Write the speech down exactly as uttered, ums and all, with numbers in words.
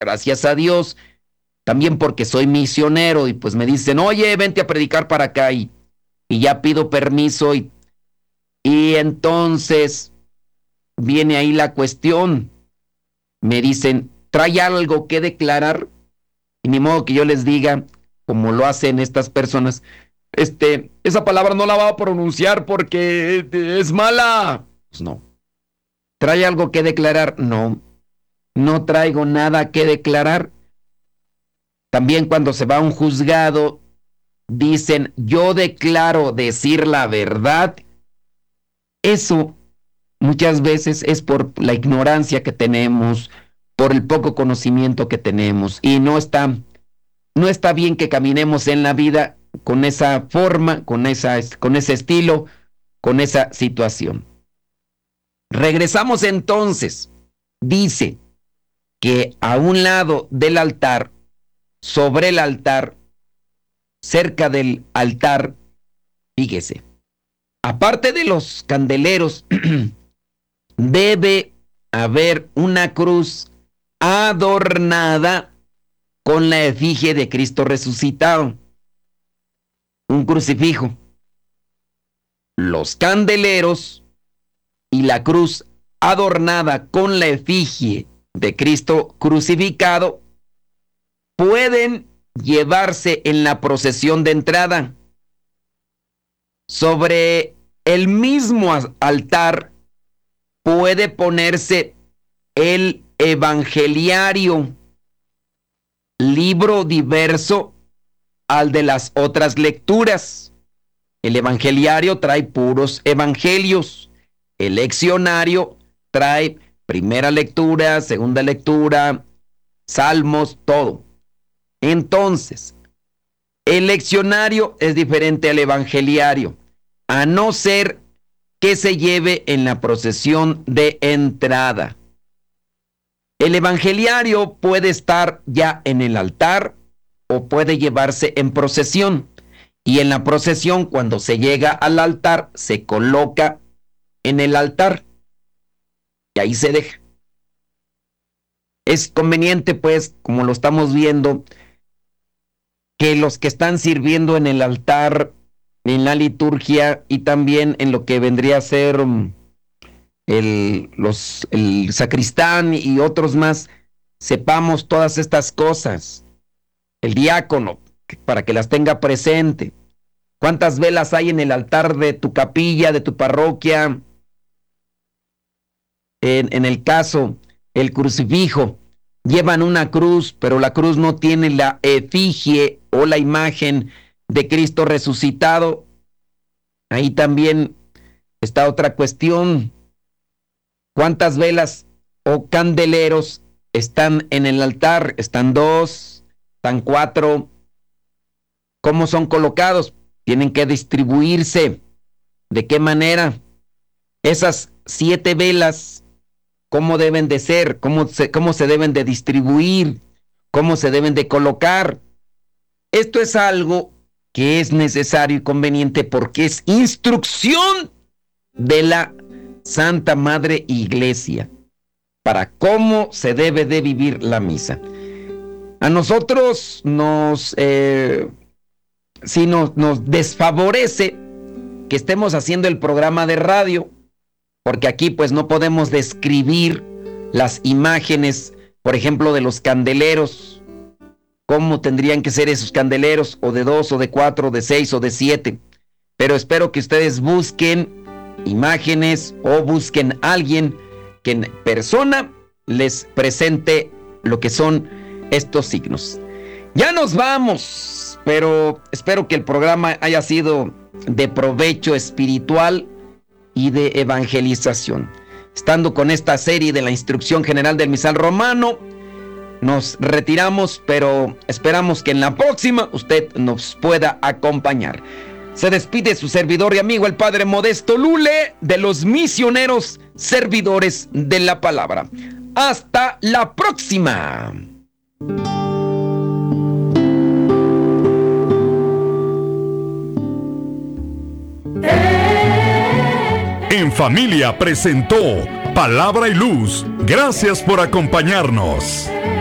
gracias a Dios, también porque soy misionero y pues me dicen, oye, vente a predicar para acá y, y ya pido permiso y, y entonces viene ahí la cuestión. Me dicen, ¿trae algo que declarar? Y ni modo que yo les diga, como lo hacen estas personas, este, esa palabra no la va a pronunciar porque es mala. Pues no. ¿Trae algo que declarar? No. No traigo nada que declarar. También cuando se va a un juzgado, dicen, yo declaro decir la verdad. Eso muchas veces es por la ignorancia que tenemos, por el poco conocimiento que tenemos. Y no está, no está bien que caminemos en la vida con esa forma, con, esa, con ese estilo, con esa situación. Regresamos entonces. Dice que a un lado del altar, sobre el altar, cerca del altar, fíjese, aparte de los candeleros, debe haber una cruz adornada con la efigie de Cristo resucitado. Un crucifijo. Los candeleros y la cruz adornada con la efigie de Cristo crucificado pueden llevarse en la procesión de entrada. Sobre el mismo altar puede ponerse el evangeliario, libro diverso al de las otras lecturas. El evangeliario trae puros evangelios. El leccionario trae primera lectura, segunda lectura, salmos, todo. Entonces, el leccionario es diferente al evangeliario, a no ser que se lleve en la procesión de entrada. El evangeliario puede estar ya en el altar o puede llevarse en procesión. Y en la procesión, cuando se llega al altar, se coloca en el altar y ahí se deja. Es conveniente, pues, como lo estamos viendo, que los que están sirviendo en el altar, en la liturgia y también en lo que vendría a ser um, el, los, el sacristán y otros más, sepamos todas estas cosas. El diácono, para que las tenga presente. ¿Cuántas velas hay en el altar de tu capilla, de tu parroquia? En, en el caso, el crucifijo, llevan una cruz, pero la cruz no tiene la efigie o la imagen de Cristo resucitado. Ahí también está otra cuestión. ¿Cuántas velas o candeleros están en el altar? Están dos, están cuatro. ¿Cómo son colocados? Tienen que distribuirse. ¿De qué manera? Esas siete velas, ¿cómo deben de ser? ¿Cómo se, cómo se deben de distribuir? ¿Cómo se deben de colocar? Esto es algo que es necesario y conveniente porque es instrucción de la Santa Madre Iglesia para cómo se debe de vivir la misa. A nosotros nos, eh, sí nos, nos desfavorece que estemos haciendo el programa de radio, porque aquí pues no podemos describir las imágenes, por ejemplo, de los candeleros, cómo tendrían que ser esos candeleros, o de dos, o de cuatro, o de seis, o de siete. Pero espero que ustedes busquen imágenes o busquen a alguien que en persona les presente lo que son estos signos. Ya nos vamos, pero espero que el programa haya sido de provecho espiritual y de evangelización. Estando con esta serie de la instrucción general del misal romano, nos retiramos, pero esperamos que en la próxima usted nos pueda acompañar. Se despide su servidor y amigo, el Padre Modesto Lule, de los misioneros servidores de la palabra. Hasta la próxima. En Familia presentó Palabra y Luz. Gracias por acompañarnos.